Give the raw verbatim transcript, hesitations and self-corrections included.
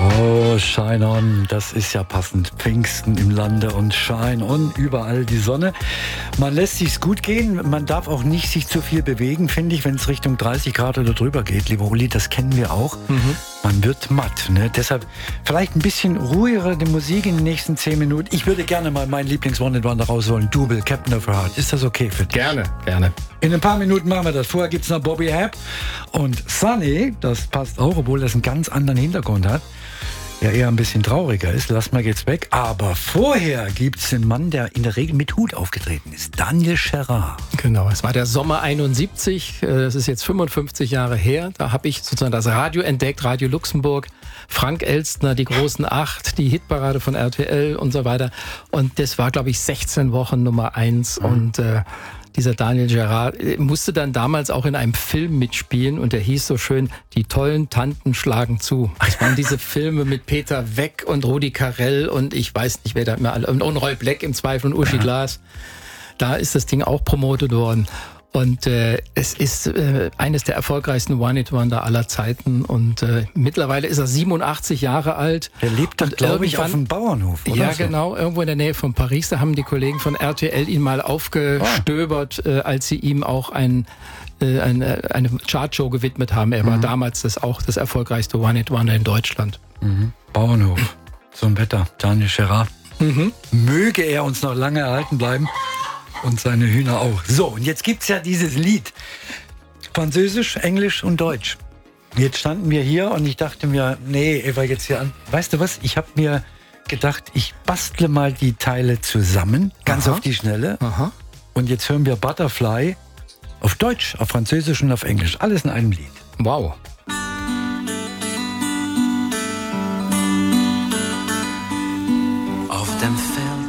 Oh, Shine On, das ist ja passend. Pfingsten im Lande und Shine On, überall die Sonne. Man lässt sich's gut gehen, man darf auch nicht sich zu viel bewegen, finde ich, wenn es Richtung dreißig Grad oder drüber geht. Lieber Uli, das kennen wir auch. Mhm. Man wird matt, ne? Deshalb vielleicht ein bisschen ruhigere die Musik in den nächsten zehn Minuten. Ich würde gerne mal meinen Lieblings-One-Hit-Wonder rausholen. Double, Captain of Heart. Ist das okay für dich? Gerne, gerne. In ein paar Minuten machen wir das. Vorher gibt's noch Bobby Hebb und Sunny. Das passt auch, obwohl das einen ganz anderen Hintergrund hat. Ja, eher ein bisschen trauriger ist. Lass mal geht's weg. Aber vorher gibt's den Mann, der in der Regel mit Hut aufgetreten ist. Daniel Gerard. Genau, es war der Sommer einundsiebzig. Das ist jetzt fünfundfünfzig Jahre her. Da habe ich sozusagen das Radio entdeckt, Radio Luxemburg. Frank Elstner, die großen Acht, die Hitparade von R T L und so weiter. Und das war, glaube ich, sechzehn Wochen Nummer eins. Mhm. Und äh, dieser Daniel Gerard musste dann damals auch in einem Film mitspielen und der hieß so schön Die tollen Tanten schlagen zu. Das waren diese Filme mit Peter Weck und Rudi Carrell und ich weiß nicht, wer da immer alle, und Roy Black im Zweifel und Uschi Glas. Da ist das Ding auch promotet worden. Und äh, es ist äh, eines der erfolgreichsten One-Hit-Wonder aller Zeiten. Und äh, mittlerweile ist er siebenundachtzig Jahre alt. Der lebt doch, glaube ich, auf dem Bauernhof, oder? Ja, so? Genau, irgendwo in der Nähe von Paris. Da haben die Kollegen von R T L ihn mal aufgestöbert, oh. äh, als sie ihm auch ein, äh, eine, eine Chartshow gewidmet haben. Er mhm. war damals das auch das erfolgreichste One-Hit-Wonder in Deutschland. Mhm. Bauernhof, zum Wetter, Daniel Gerard. Mhm. Möge er uns noch lange erhalten bleiben. Und seine Hühner auch. So, und jetzt gibt's ja dieses Lied. Französisch, Englisch und Deutsch. Jetzt standen wir hier und ich dachte mir, nee, Eva, jetzt hier an. Weißt du was? Ich habe mir gedacht, ich bastle mal die Teile zusammen, ganz Aha. auf die Schnelle. Aha. Und jetzt hören wir Butterfly auf Deutsch, auf Französisch und auf Englisch. Alles in einem Lied. Wow. Auf dem Feld